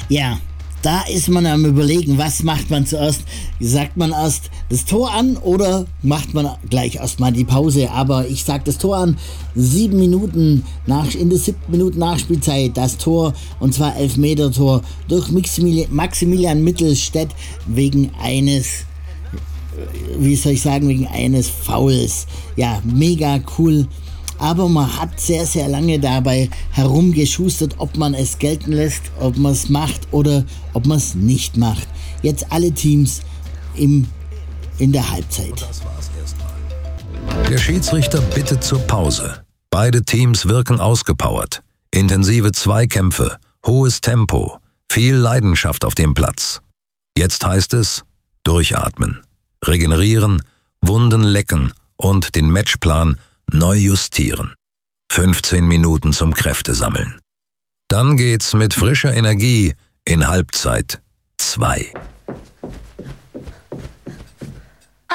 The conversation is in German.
Ja, da ist man am Überlegen, was macht man zuerst? Sagt man erst das Tor an oder macht man gleich erstmal die Pause? Aber ich sag das Tor an, in der 7. Minute Nachspielzeit das Tor, und zwar Elfmeter-Tor durch Maximilian Mittelstädt wegen eines Fouls. Ja, mega cool. Aber man hat sehr, sehr lange dabei herumgeschustert, ob man es gelten lässt, ob man es macht oder ob man es nicht macht. Jetzt alle Teams in der Halbzeit. Der Schiedsrichter bittet zur Pause. Beide Teams wirken ausgepowert. Intensive Zweikämpfe, hohes Tempo, viel Leidenschaft auf dem Platz. Jetzt heißt es: durchatmen, regenerieren, Wunden lecken und den Matchplan neu justieren. 15 Minuten zum Kräftesammeln. Dann geht's mit frischer Energie in Halbzeit 2.